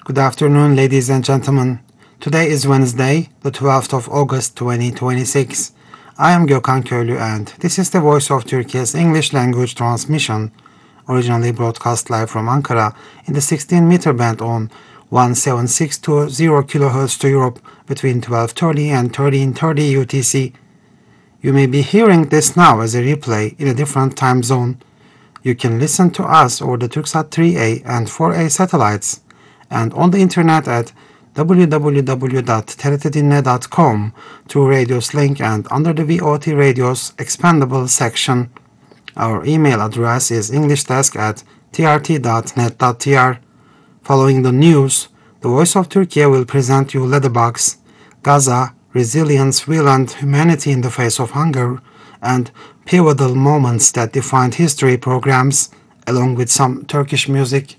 Good afternoon, ladies and gentlemen. Today is Wednesday, the 12th of August 2026. I am Gökhan Köylü and this is the Voice of Turkey's English language transmission, originally broadcast live from Ankara in the 16-meter band on 17620 kHz to Europe between 12:30 and 13:30 UTC. You may be hearing this now as a replay in a different time zone. You can listen to us over the Turksat 3A and 4A satellites and on the internet at www.trtdinle.com through Radios link and under the VOT Radios expandable section. Our email address is englishdesk@trt.net.tr. Following the news, the Voice of Turkey will present you Leatherbugs, Gaza, Resilience, Will and Humanity in the Face of Hunger, and Pivotal Moments That Defined History programs, along with some Turkish music.